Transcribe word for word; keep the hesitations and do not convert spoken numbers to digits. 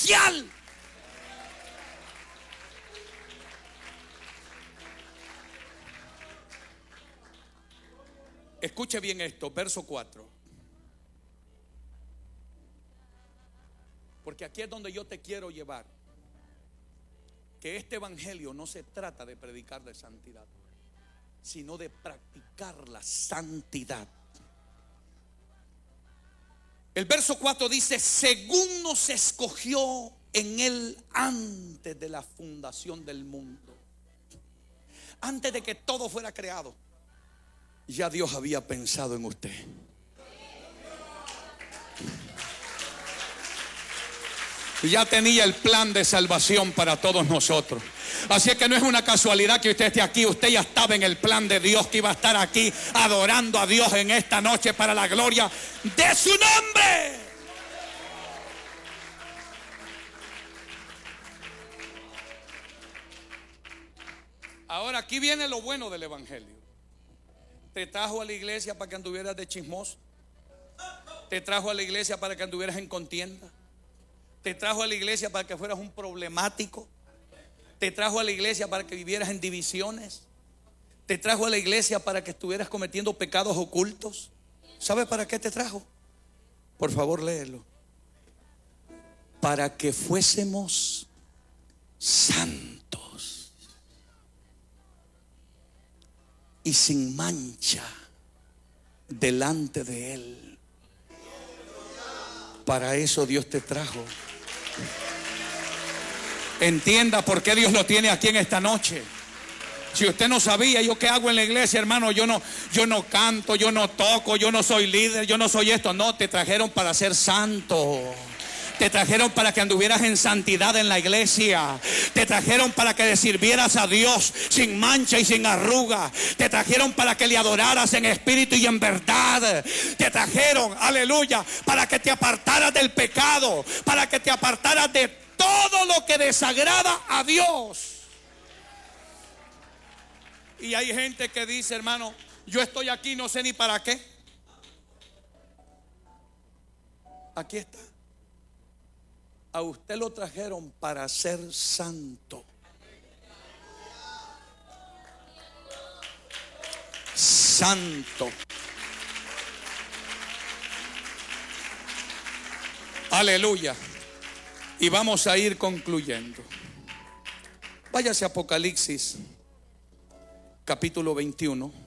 especial. Escuche bien esto, verso cuatro. Porque aquí es donde yo te quiero llevar. Que este evangelio no se trata de predicar de santidad, sino de practicar la santidad. El verso cuatro dice: según nos escogió en él antes de la fundación del mundo. Antes de que todo fuera creado, ya Dios había pensado en usted. Y ya tenía el plan de salvación para todos nosotros. Así es que no es una casualidad que usted esté aquí. Usted ya estaba en el plan de Dios, que iba a estar aquí adorando a Dios en esta noche para la gloria de su nombre. Ahora aquí viene lo bueno del evangelio. Te trajo a la iglesia para que anduvieras de chismoso. Te trajo a la iglesia para que anduvieras en contienda. Te trajo a la iglesia para que fueras un problemático. Te trajo a la iglesia para que vivieras en divisiones. Te trajo a la iglesia para que estuvieras cometiendo pecados ocultos. ¿Sabe para qué te trajo? Por favor, léelo. Para que fuésemos santos y sin mancha delante de Él. Para eso Dios te trajo. Entienda por qué Dios lo tiene aquí en esta noche. Si usted no sabía, ¿yo qué hago en la iglesia, hermano? Yo no, yo no canto, yo no toco, yo no soy líder, yo no soy esto. No, te trajeron para ser santo. Te trajeron para que anduvieras en santidad en la iglesia. Te trajeron para que le sirvieras a Dios sin mancha y sin arruga. Te trajeron para que le adoraras en espíritu y en verdad. Te trajeron, aleluya, para que te apartaras del pecado, para que te apartaras de todo lo que desagrada a Dios. Y hay gente que dice, hermano, yo estoy aquí, no sé ni para qué. Aquí está. A usted lo trajeron para ser santo. Santo. Aleluya. Y vamos a ir concluyendo. Váyase a Apocalipsis, capítulo veintiuno.